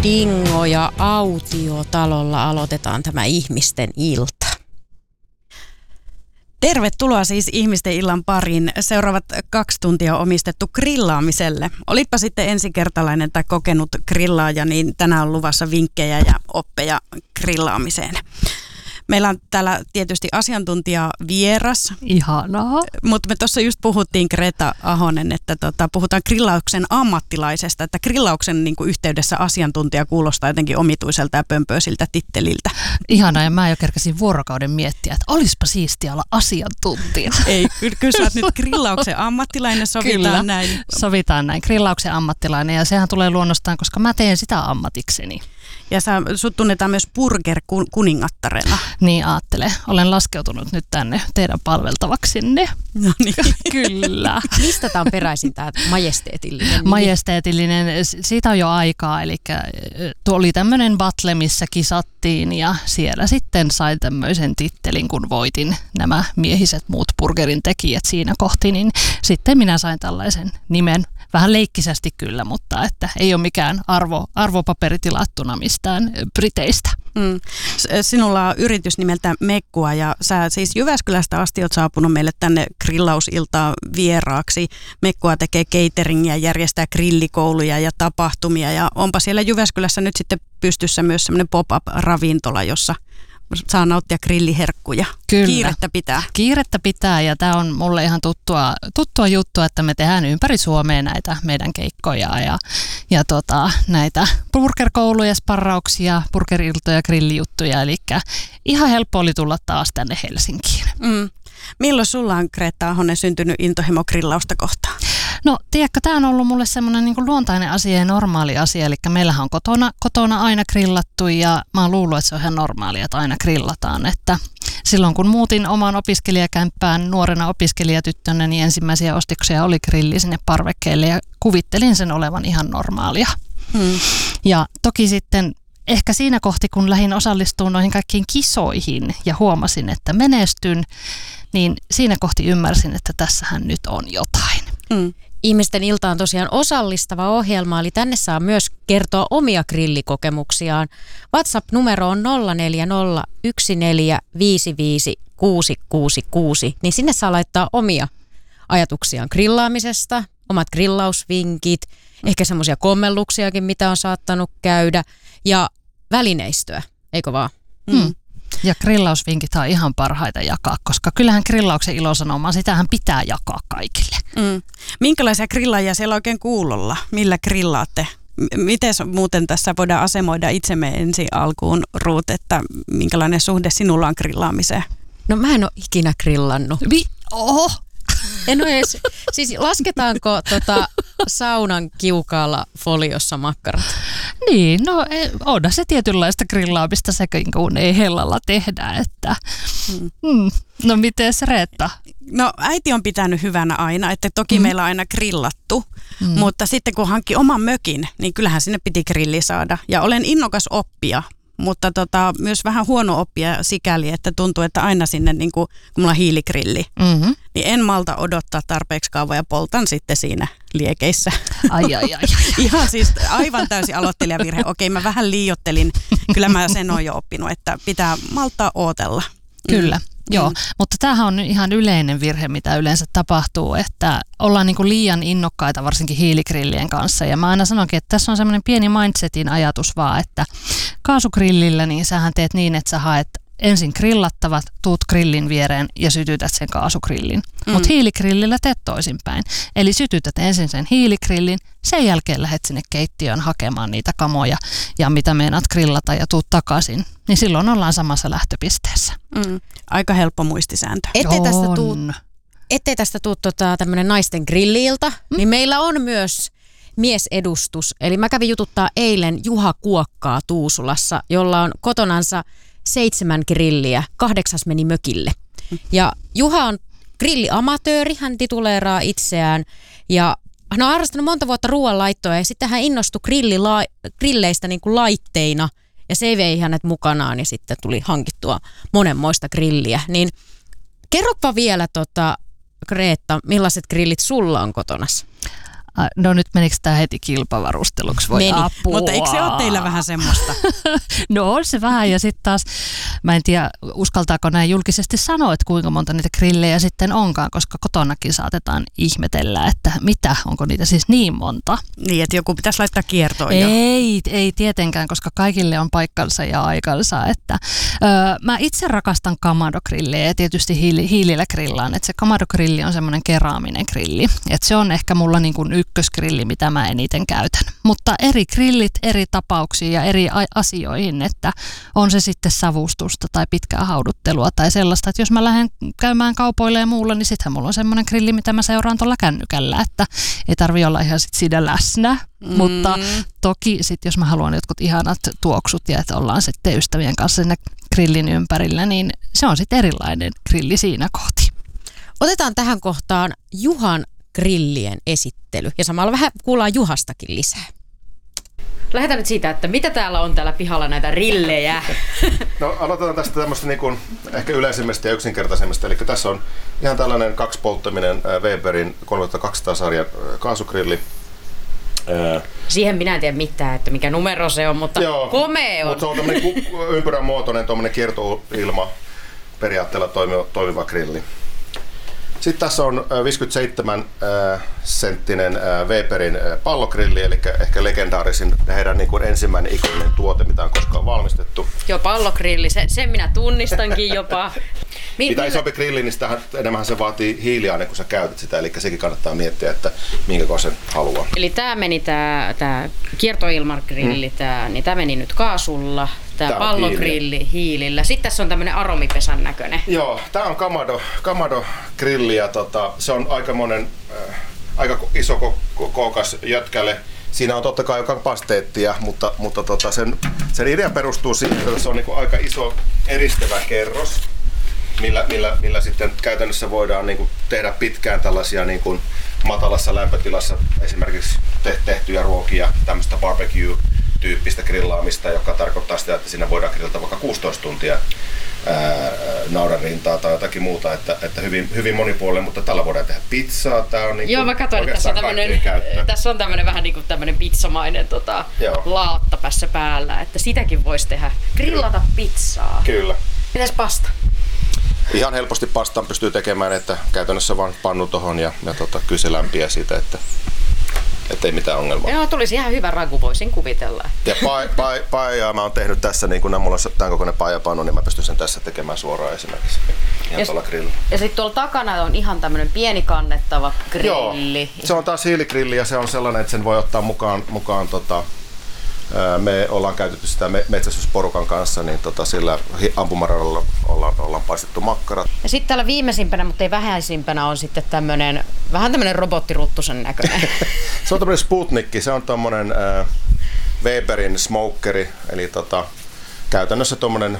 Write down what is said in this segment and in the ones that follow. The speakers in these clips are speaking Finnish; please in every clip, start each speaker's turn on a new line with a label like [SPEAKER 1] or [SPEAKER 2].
[SPEAKER 1] Dingo ja Autiotalolla aloitetaan tämä ihmisten ilta.
[SPEAKER 2] Tervetuloa siis ihmisten illan pariin. Seuraavat 2 tuntia on omistettu grillaamiselle. Olitpa sitten ensikertalainen tai kokenut grillaaja, niin tänään on luvassa vinkkejä ja oppeja grillaamiseen. Meillä on täällä tietysti asiantuntija vieras.
[SPEAKER 3] Ihanaa.
[SPEAKER 2] Mutta me tuossa just puhuttiin, Greta Ahonen, että puhutaan grillauksen ammattilaisesta, että grillauksen niin kuin yhteydessä asiantuntija kuulostaa jotenkin omituiselta ja pömpöisiltä titteliltä.
[SPEAKER 3] Ihanaa, ja mä jo kerkäsin vuorokauden miettiä, että olispa siistiä olla asiantuntija.
[SPEAKER 2] Ei, kyllä sä oot nyt grillauksen ammattilainen, sovitaan
[SPEAKER 3] kyllä,
[SPEAKER 2] näin.
[SPEAKER 3] Sovitaan näin, grillauksen ammattilainen, ja sehän tulee luonnostaan, koska mä teen sitä ammatikseni.
[SPEAKER 2] Ja sut tunnetaan myös burger-kuningattarena.
[SPEAKER 3] Niin ajattele. Olen laskeutunut nyt tänne teidän palveltavaksenne.
[SPEAKER 2] No niin.
[SPEAKER 3] Kyllä.
[SPEAKER 1] Mistä tämä on peräisin, tämä majesteetillinen nimi?
[SPEAKER 3] Majesteetillinen, siitä on jo aikaa. Eli tuo oli tämmöinen battle, missä kisattiin ja siellä sitten sain tämmöisen tittelin, kun voitin nämä miehiset muut burgerin tekijät siinä kohti. Niin sitten minä sain tällaisen nimen. Vähän leikkisesti kyllä, mutta että ei ole mikään arvopaperi tilattuna mistään Briteistä.
[SPEAKER 2] Sinulla on yritys nimeltä Mekkua ja sä siis Jyväskylästä asti oot saapunut meille tänne grillausiltaan vieraaksi. Mekkua tekee cateringia, järjestää grillikouluja ja tapahtumia ja onpa siellä Jyväskylässä nyt sitten pystyssä myös semmoinen pop-up-ravintola, jossa saa nauttia grilliherkkuja.
[SPEAKER 3] Kyllä.
[SPEAKER 2] Kiirettä pitää.
[SPEAKER 3] Kiirettä pitää ja tämä on mulle ihan tuttua juttua, että me tehdään ympäri Suomea näitä meidän keikkoja ja näitä burgerkouluja, sparrauksia, burgeriltoja, grillijuttuja. Eli ihan helppo oli tulla taas tänne Helsinkiin.
[SPEAKER 2] Milloin sulla on, Greta Ahonen, syntynyt intohimo grillausta kohtaan?
[SPEAKER 3] No, tiedätkö, tämä on ollut mulle semmoinen niin kuin luontainen asia ja normaali asia, eli meillähän on kotona aina grillattu ja mä oon luullut, että se on ihan normaalia, että aina grillataan, että silloin kun muutin omaan opiskelijakämppään nuorena opiskelijatyttönä, niin ensimmäisiä ostoksia oli grilli sinne parvekkeelle ja kuvittelin sen olevan ihan normaalia. Ja toki sitten ehkä siinä kohti, kun lähdin osallistumaan noihin kaikkiin kisoihin ja huomasin, että menestyn, niin siinä kohti ymmärsin, että tässähän nyt on jotain.
[SPEAKER 1] Ihmisten ilta on tosiaan osallistava ohjelma, eli tänne saa myös kertoa omia grillikokemuksiaan. WhatsApp-numero on 0401455666, niin sinne saa laittaa omia ajatuksiaan grillaamisesta, omat grillausvinkit, ehkä semmoisia kommelluksiakin, mitä on saattanut käydä, ja välineistöä, eikö vaan?
[SPEAKER 3] Ja grillausvinkit on ihan parhaita jakaa, koska kyllähän grillauksen ilosanomaa, sitähän pitää jakaa kaikille.
[SPEAKER 2] Minkälaisia grillaajia siellä oikein kuulolla? Millä grillaatte? Miten muuten tässä voidaan asemoida itsemme ensi alkuun, Ruut, että minkälainen suhde sinulla on grillaamiseen?
[SPEAKER 1] No mä en ole ikinä grillannut.
[SPEAKER 3] Oho!
[SPEAKER 1] En ole edes, siis lasketaanko saunan kiukaalla foliossa makkarat?
[SPEAKER 3] Niin, no onhan se tietynlaista grillaamista sekin, kun ei hellalla tehdä, että no mites Reetta?
[SPEAKER 2] No äiti on pitänyt hyvänä aina, että toki meillä on aina grillattu, mutta sitten kun hankki oman mökin, niin kyllähän sinne piti grilli saada. Ja olen innokas oppija, mutta myös vähän huono oppija sikäli, että tuntuu, että aina sinne, niin kun mulla on hiiligrilli, niin en malta odottaa tarpeeksi kauan ja poltan sitten siinä liekeissä.
[SPEAKER 3] Ai.
[SPEAKER 2] Ihan siis aivan täysin aloittelijavirhe. Okei, mä vähän liioittelin. Kyllä mä sen oon jo oppinut, että pitää maltaa ootella.
[SPEAKER 3] Kyllä. Joo, mutta tämähän on ihan yleinen virhe, mitä yleensä tapahtuu, että ollaan niin kuin liian innokkaita varsinkin hiiligrillien kanssa. Ja mä aina sanonkin, että tässä on semmoinen pieni mindsetin ajatus vaan, että kaasugrillillä niin sähän teet niin, että sä haet ensin grillattavat, tuut grillin viereen ja sytytät sen kaasugrillin. Mutta hiiligrillillä teet toisinpäin. Eli sytytät ensin sen hiiligrillin, sen jälkeen lähdet sinne keittiöön hakemaan niitä kamoja ja mitä meinaat grillata ja tuut takaisin. Niin silloin ollaan samassa lähtöpisteessä.
[SPEAKER 2] Aika helppo muistisääntö.
[SPEAKER 1] Ettei tästä tuu tämmöinen naisten grilliilta, niin meillä on myös miesedustus. Eli mä kävin jututtaa eilen Juha Kuokkaa Tuusulassa, jolla on kotonansa 7 grilliä, 8 meni mökille. Ja Juha on grilliamatööri, hän tituleeraa itseään ja hän on harrastanut monta vuotta ruoanlaittoa ja sitten hän innostui grilleistä niin kuin laitteina ja se vei hänet mukanaan ja sitten tuli hankittua monenmoista grilliä. Niin kerropa vielä Greta, millaiset grillit sulla on kotonassa?
[SPEAKER 3] No nyt menikö tämä heti kilpavarusteluksi? Voi
[SPEAKER 1] Meni.
[SPEAKER 3] apua.
[SPEAKER 2] Mutta eikö se ole teillä vähän semmoista?
[SPEAKER 3] No on se vähän ja sitten taas, mä en tiedä uskaltaako näin julkisesti sanoa, että kuinka monta niitä grillejä sitten onkaan, koska kotonakin saatetaan ihmetellä, että mitä, onko niitä siis niin monta.
[SPEAKER 2] Niin, että joku pitäisi laittaa kiertoon jo.
[SPEAKER 3] Ei tietenkään, koska kaikille on paikkansa ja aikansa. Että, mä itse rakastan Kamado-grillejä ja tietysti hiilillä grillaan. Että se Kamado-grilli on semmoinen keraaminen grilli. Että se on ehkä mulla niin kuin ykkösgrilli, mitä mä eniten käytän. Mutta eri grillit eri tapauksiin ja eri asioihin, että on se sitten savustusta tai pitkää hauduttelua tai sellaista, että jos mä lähden käymään kaupoille ja muulla, niin sittenhän mulla on semmoinen grilli, mitä mä seuraan tuolla kännykällä, että ei tarvitse olla ihan sit siinä läsnä, mutta toki sit jos mä haluan jotkut ihanat tuoksut ja että ollaan sitten ystävien kanssa siinä grillin ympärillä, niin se on sitten erilainen grilli siinä kohti.
[SPEAKER 1] Otetaan tähän kohtaan Juhan grillien esittely ja samalla vähän kuullaan Juhastakin lisää. Lähdetään nyt siitä, että mitä täällä on täällä pihalla näitä rillejä.
[SPEAKER 4] No aloitetaan tästä tämmöistä niin kuin ehkä yleisimmästä ja yksinkertaisemmasta. Eli tässä on ihan tällainen kaksipolttaminen Weberin 3200-sarjan kaasugrilli.
[SPEAKER 1] Siihen minä en tiedä mitään, että mikä numero se on, mutta komea on.
[SPEAKER 4] Mutta se on tämmöinen ympyrän muotoinen kiertoilma periaatteella toimiva grilli. Sitten tässä on 57-senttinen Weberin pallogrilli, eli ehkä legendaarisin heidän niin kuin ensimmäinen ikoninen tuote, mitä on koskaan valmistettu.
[SPEAKER 1] Joo, pallogrilli, sen minä tunnistankin jopa.
[SPEAKER 4] Mitä isompi grilli, niin sitä enemmän se vaatii hiiliaine, kun sä käytät sitä, eli sekin kannattaa miettiä, että minkä sen haluaa.
[SPEAKER 1] Eli tämä meni tämä kiertoilmagrilli, niin tämä meni nyt kaasulla. Tämä pallogrilli hiilillä. Sitten tässä on tämmöinen aromipesän näköinen.
[SPEAKER 4] Joo, tämä on Kamado grilli ja se on aika iso kookas jötkälle. Siinä on totta kai kapasiteettia, mutta sen idea perustuu siihen, että se on niinku aika iso eristävä kerros, millä sitten käytännössä voidaan niinku tehdä pitkään tällaisia niinku matalassa lämpötilassa esimerkiksi tehtyjä ruokia, tämmöistä barbecue-tyyppistä grillaamista, joka tarkoittaa sitä, että siinä voidaan grillata vaikka 16 tuntia naudanrintaa tai jotakin muuta, että hyvin monipuolinen, mutta tällä voidaan tehdä pizzaa. Tää on
[SPEAKER 1] joo, mä katsoin, että tässä on tämmöinen vähän niin kuin tämmöinen pizzamainen laatta päässä päällä, että sitäkin voisi tehdä, grillata pizzaa.
[SPEAKER 4] Kyllä.
[SPEAKER 1] Mitäs pasta?
[SPEAKER 4] Ihan helposti pastan pystyy tekemään, että käytännössä vaan pannu tohon ja kyllä se lämpiää siitä, ettei mitään ongelmaa.
[SPEAKER 1] Joo, tulisi ihan hyvä ragu, voisin kuvitella.
[SPEAKER 4] Ja paijaa mä oon tehnyt tässä, niin kun mulla on tämän kokoinen paijapannu, niin mä pystyn sen tässä tekemään suoraan esimerkiksi. Ihan tuolla grillillä. Ja
[SPEAKER 1] sitten tuolla takana on ihan tämmöinen pieni kannettava grilli.
[SPEAKER 4] Joo, se on taas hiiligrilli ja se on sellainen, että sen voi ottaa mukaan me ollaan käytetty sitä metsästysporukan kanssa, niin sillä ampumaradalla ollaan paistettu makkarat.
[SPEAKER 1] Ja sitten täällä viimeisimpänä, mutta ei vähäisimpänä, on sitten vähän tämmönen robottiruttusen näköinen.
[SPEAKER 4] Se on tämmöinen Sputnikki, se on tommonen Weberin smokeri, eli käytännössä tommonen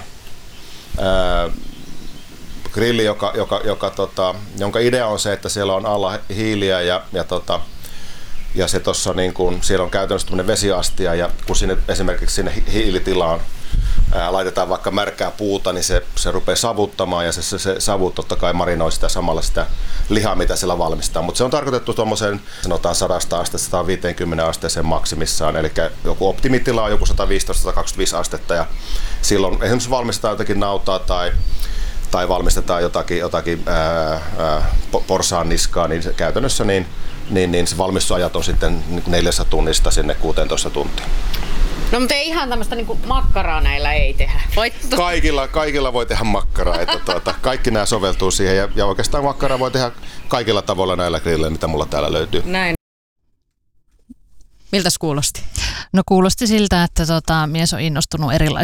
[SPEAKER 4] grilli, jonka idea on se, että siellä on alla hiiliä ja se tossa niin kun siellä on käytännössä tämmöinen vesiastia ja kun esimerkiksi sinne hiilitilaan laitetaan vaikka märkää puuta, niin se rupeaa savuttamaan ja se savu totta kai marinoi sitä samalla sitä lihaa, mitä siellä valmistetaan. Mutta se on tarkoitettu tuommoiseen, sanotaan 100 astetta, 150 asteeseen maksimissaan, eli joku optimitila on joku 115-125 astetta ja silloin esimerkiksi valmistetaan jotakin nautaa tai valmistetaan jotakin porsaan niskaa, niin käytännössä niin se valmistusajat on sitten 4 tunnista sinne 16 tuntia.
[SPEAKER 1] No mutta ei ihan tämmöistä niinku makkaraa näillä ei tehdä.
[SPEAKER 4] Kaikilla voi tehdä makkaraa, että kaikki nämä soveltuu siihen ja oikeastaan makkaraa voi tehdä kaikilla tavoilla näillä grilleillä, mitä mulla täällä löytyy.
[SPEAKER 1] Näin. Miltäs kuulosti?
[SPEAKER 3] No kuulosti siltä, että mies on innostunut erilaisista